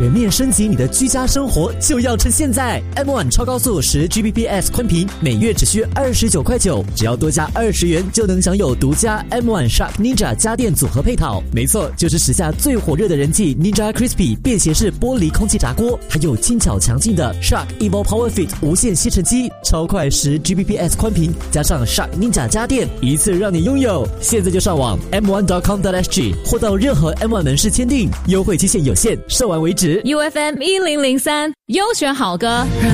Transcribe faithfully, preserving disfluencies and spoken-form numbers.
全面升级你的居家生活就要趁现在 M 一 超高速十 G B P S 宽频，每月只需二十九块九，只要多加二十元就能享有独家 M 一 Shark Ninja 家电组合配套。没错，就是时下最火热的人气 Ninja Crispy 便携式玻璃空气炸锅，还有轻巧强劲的 Shark Evo Power Fit 无线吸尘机，超快十 G B P S 宽频，加上 Shark Ninja 家电，一次让你拥有。现在就上网 m one dot com dot s g 或到任何 M 一 门市签订，优惠期限有限，售完为止。 U F M 一零零三优选好歌。